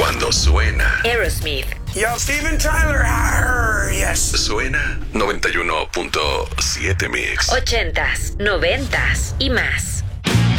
Cuando suena Aerosmith. Yo, Steven Tyler, yes. Suena 91.7 Mix. 80s, 90s y más.